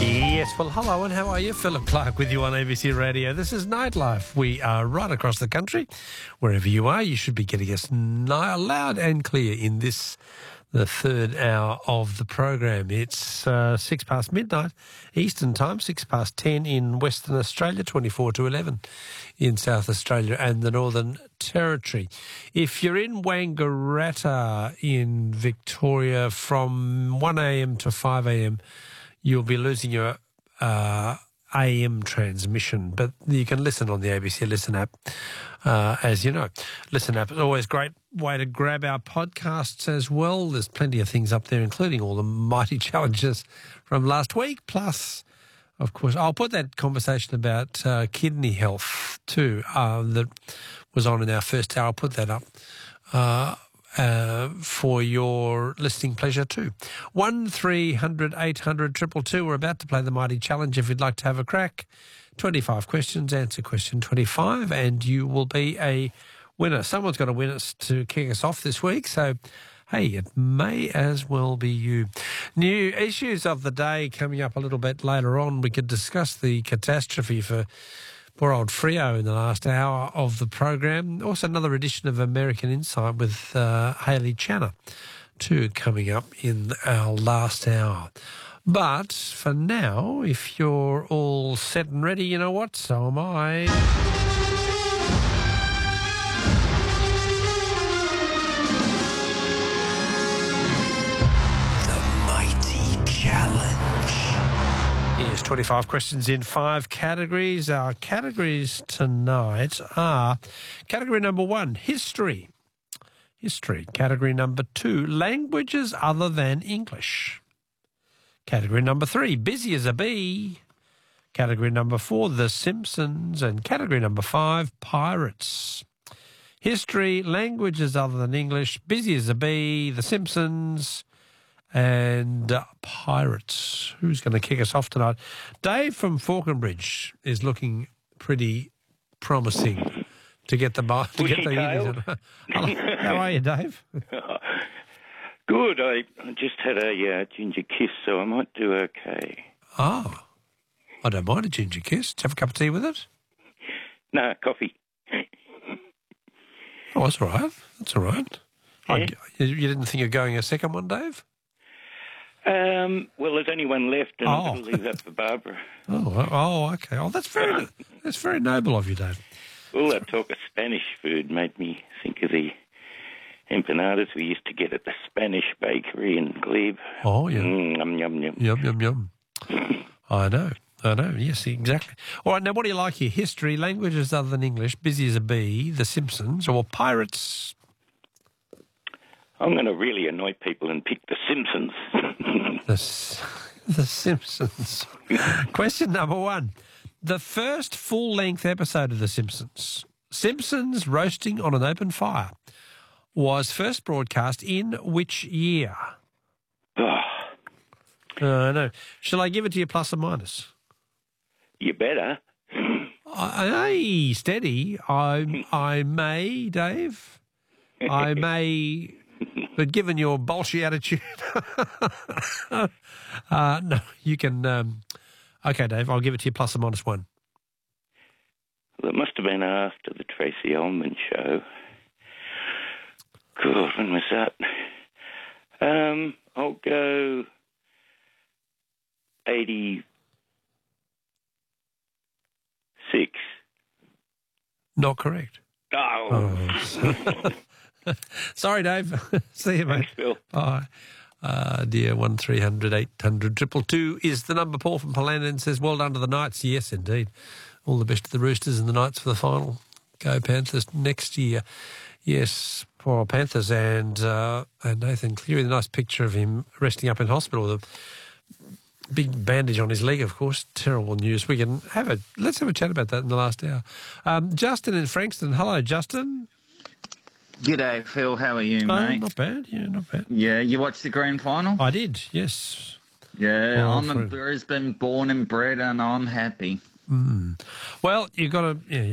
Yes, well, hello and how are you? Philip Clark with you on ABC Radio. This is Nightlife. We are right across the country. Wherever you are, you should be getting us loud and clear in this, the third hour of the program. It's 6 past midnight Eastern Time, 6 past 10 in Western Australia, 24 to 11 in South Australia and the Northern Territory. If you're in Wangaratta in Victoria from 1 a.m. to 5 a.m, you'll be losing your AM transmission, but you can listen on the ABC Listen app, as you know. Listen app is always a great way to grab our podcasts as well. There's plenty of things up there, including all the mighty challenges from last week. Plus, of course, I'll put that conversation about kidney health too that was on in our first hour. I'll put that up for your listening pleasure too. 1300 800 222. We're about to play the mighty challenge. If you'd like to have a crack, 25 questions, answer question 25, and you will be a winner. Someone's got to win us to kick us off this week, so hey, it may as well be you. New issues of the day coming up a little bit later on. We could discuss the catastrophe for poor old Freo in the last hour of the program. Also another edition of American Insight with Hayley Channer too coming up in our last hour. But for now, if you're all set and ready, you know what? So am I. The Mighty Challenge. Here's 25 questions in 5 categories. Our categories tonight are category number 1, history. History. Category number 2, languages other than English. Category number 3, busy as a bee. Category number 4, The Simpsons. And category number 5, pirates. History, languages other than English, busy as a bee, The Simpsons, and pirates. Who's going to kick us off tonight? Dave from Falconbridge is looking pretty promising to get the How are you, Dave? Good. I just had a ginger kiss, so I might do okay. Oh, I don't mind a ginger kiss. Do you have a cup of tea with it? No, coffee. Oh, that's all right. That's all right. Yeah. You didn't think of going a second one, Dave? Well, there's only one left, and I'm going to leave that for Barbara. Oh, okay. Oh, that's very noble of you, Dave. All that talk of Spanish food made me think of the empanadas we used to get at the Spanish bakery in Glebe. Oh, yeah. Yum, yum, yum. Yum, yum, yum. I know. Yes, exactly. All right, now what do you like here? History, languages other than English, busy as a bee, The Simpsons, or pirates? I'm going to really annoy people and pick The Simpsons. The Simpsons. Question number 1. The first full-length episode of The Simpsons, Simpsons Roasting on an Open Fire, was first broadcast in which year? No. Shall I give it to you plus or minus? You better. Hey, steady. I may, Dave. I may, but given your bolshy attitude, no, you can. Okay, Dave, I'll give it to you plus or minus 1. Well, it must have been after the Tracy Ullman show. God, when was that? I'll go 86. Not correct. Oh. Sorry, Dave. See you, mate. Thanks, Phil. Bye. Dear 1300 800 222 is the number. Paul from Palandon says, well done to the Knights. Yes, indeed. All the best to the Roosters and the Knights for the final. Go Panthers next year. Yes, poor old Panthers. And Nathan Cleary, the nice picture of him resting up in hospital with a big bandage on his leg, of course. Terrible news. Let's have a chat about that in the last hour. Justin in Frankston. Hello, Justin. G'day, Phil. How are you, mate? Not bad. Yeah, not bad. Yeah, you watched the grand final? I did, yes. Yeah, I'm in Brisbane, born and bred, and I'm happy. Well, you've got to... Yeah,